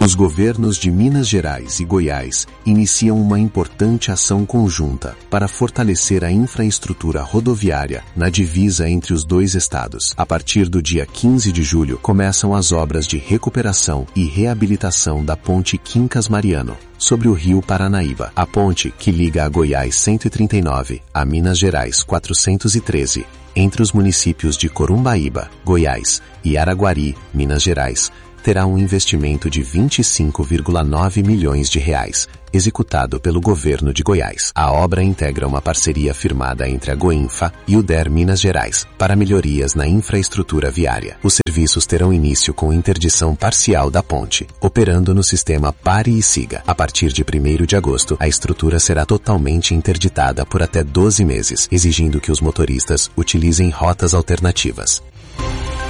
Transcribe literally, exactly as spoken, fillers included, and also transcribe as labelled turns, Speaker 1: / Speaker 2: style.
Speaker 1: Os governos de Minas Gerais e Goiás iniciam uma importante ação conjunta para fortalecer a infraestrutura rodoviária na divisa entre os dois estados. A partir do dia quinze de julho, começam as obras de recuperação e reabilitação da Ponte Quincas Mariano, sobre o rio Paranaíba. A ponte, que liga a Goiás cento e trinta e nove a Minas Gerais quatrocentos e treze, entre os municípios de Corumbaíba, Goiás, e Araguari, Minas Gerais, terá um investimento de vinte e cinco vírgula nove milhões de reais, executado pelo governo de Goiás. A obra integra uma parceria firmada entre a Goinfa e o D E R Minas Gerais para melhorias na infraestrutura viária. Os serviços terão início com interdição parcial da ponte, operando no sistema Pare e Siga. A partir de primeiro de agosto, a estrutura será totalmente interditada por até doze meses, exigindo que os motoristas utilizem rotas alternativas.